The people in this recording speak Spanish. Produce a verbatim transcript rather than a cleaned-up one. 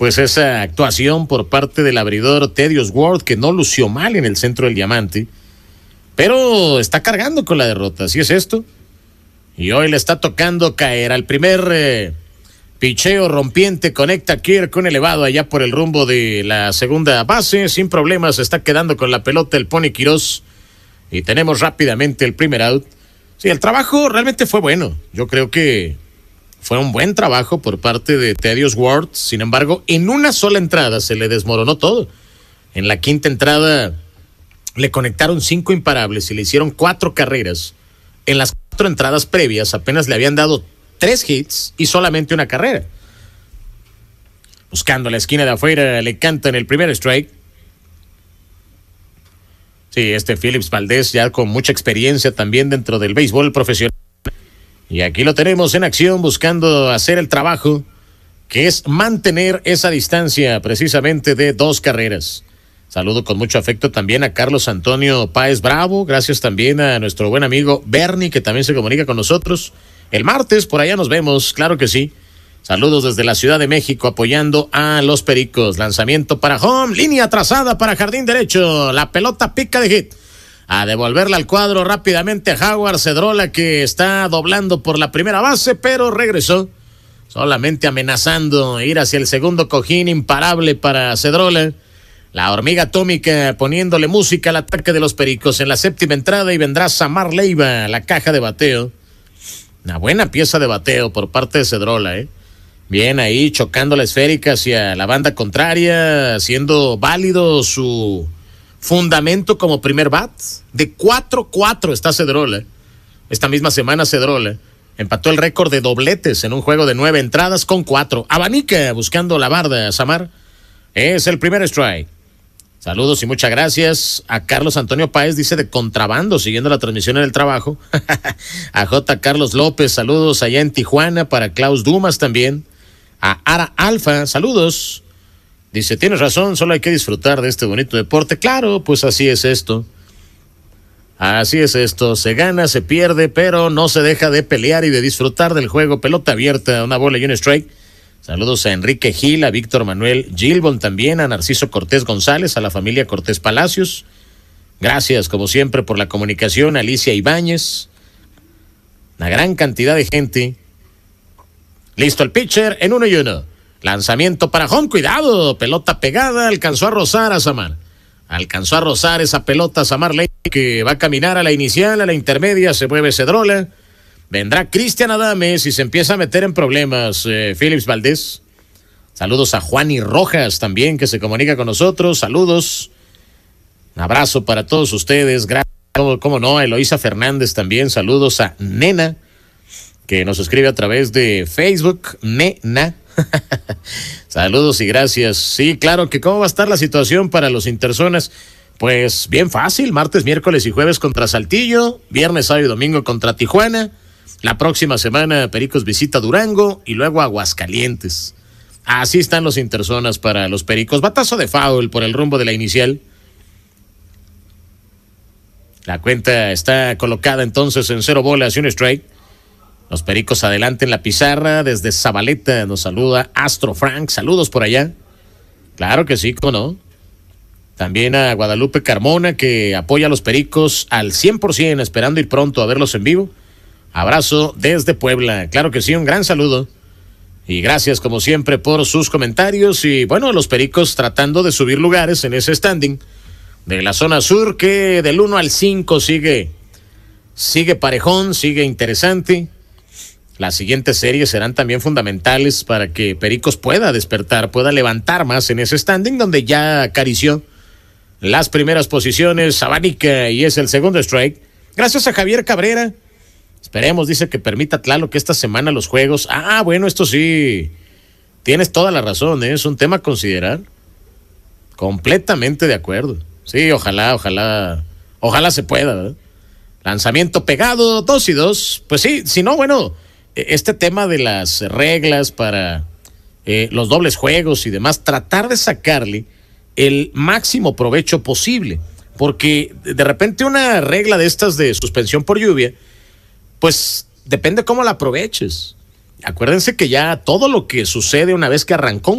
pues esa actuación por parte del abridor Teddy Oswalt, que no lució mal en el centro del diamante, pero está cargando con la derrota, así es esto. Y hoy le está tocando caer al primer eh, picheo rompiente, conecta Kirk con elevado allá por el rumbo de la segunda base, sin problemas, se está quedando con la pelota el Pony Quirós, y tenemos rápidamente el primer out. Sí, el trabajo realmente fue bueno, yo creo que fue un buen trabajo por parte de Teddy Oswalt. Sin embargo, en una sola entrada se le desmoronó todo. En la quinta entrada le conectaron cinco imparables y le hicieron cuatro carreras. En las cuatro entradas previas apenas le habían dado tres hits y solamente una carrera. Buscando la esquina de afuera, le cantan el primer strike. Sí, este Phillips Valdez ya con mucha experiencia también dentro del béisbol profesional. Y aquí lo tenemos en acción buscando hacer el trabajo, que es mantener esa distancia precisamente de dos carreras. Saludo con mucho afecto también a Carlos Antonio Páez Bravo. Gracias también a nuestro buen amigo Bernie, que también se comunica con nosotros. El martes por allá nos vemos, claro que sí. Saludos desde la Ciudad de México apoyando a los Pericos. Lanzamiento para home, línea trazada para jardín derecho. La pelota pica de hit. A devolverla al cuadro rápidamente a Howard Cedrola, que está doblando por la primera base, pero regresó. Solamente amenazando ir hacia el segundo cojín, imparable para Cedrola. La hormiga atómica poniéndole música al ataque de los Pericos en la séptima entrada, y vendrá Samar Leiva, la caja de bateo. Una buena pieza de bateo por parte de Cedrola, ¿eh? Bien ahí, chocando la esférica hacia la banda contraria, haciendo válido su fundamento como primer bat. De cuatro cuatro está Cedrola. Esta misma semana Cedrola empató el récord de dobletes en un juego de nueve entradas con cuatro. Abanica buscando la barda, Samar. Es el primer strike. Saludos y muchas gracias a Carlos Antonio Páez, dice de contrabando, siguiendo la transmisión en el trabajo. A J. Carlos López, saludos allá en Tijuana, para Klaus Dumas también. A Ara Alfa, saludos. Dice, tienes razón, solo hay que disfrutar de este bonito deporte. Claro, pues así es esto. Así es esto, se gana, se pierde, pero no se deja de pelear y de disfrutar del juego. Pelota abierta, una bola y un strike. Saludos a Enrique Gil, a Víctor Manuel Gilbon también, a Narciso Cortés González, a la familia Cortés Palacios. Gracias, como siempre, por la comunicación. Alicia Ibáñez. Una gran cantidad de gente. Listo el pitcher en uno y uno. Lanzamiento para home, cuidado. Pelota pegada, alcanzó a rozar a Samar. Alcanzó a rozar esa pelota Samar Ley, que va a caminar a la inicial, a la intermedia, se mueve Cedrola. Vendrá Cristian Adames y se empieza a meter en problemas eh, Phillips Valdez. Saludos a Juani Rojas también, que se comunica con nosotros. Saludos. Un abrazo para todos ustedes. Gracias. Cómo no, a Eloísa Fernández también. Saludos a Nena, que nos escribe a través de Facebook. Nena. Saludos y gracias. Sí, claro que cómo va a estar la situación para los interzonas. Pues bien fácil, martes, miércoles y jueves contra Saltillo, viernes, sábado y domingo contra Tijuana. La próxima semana Pericos visita Durango y luego Aguascalientes. Así están los interzonas para los Pericos. Batazo de foul por el rumbo de la inicial. La cuenta está colocada entonces en cero bolas y un strike. Los Pericos adelante en la pizarra. Desde Zabaleta nos saluda Astro Frank. Saludos por allá. Claro que sí, cómo no. También a Guadalupe Carmona, que apoya a los Pericos al cien por ciento, esperando ir pronto a verlos en vivo. Abrazo desde Puebla. Claro que sí, un gran saludo. Y gracias como siempre por sus comentarios. Y bueno, los Pericos tratando de subir lugares en ese standing de la zona sur, que del uno al cinco sigue, sigue parejón, sigue interesante. Las siguientes series serán también fundamentales para que Pericos pueda despertar, pueda levantar más en ese standing donde ya acarició las primeras posiciones. Abanica y es el segundo strike. Gracias a Javier Cabrera. Esperemos, dice, que permita Tlaloc que esta semana los juegos. Ah, bueno, esto sí. Tienes toda la razón, ¿eh? Es un tema a considerar. Completamente de acuerdo. Sí, ojalá, ojalá, ojalá se pueda, ¿verdad? Lanzamiento pegado, dos y dos. Pues sí, si no, bueno, este tema de las reglas para eh, los dobles juegos y demás, tratar de sacarle el máximo provecho posible. Porque de repente una regla de estas de suspensión por lluvia, pues depende cómo la aproveches. Acuérdense que ya todo lo que sucede una vez que arrancó un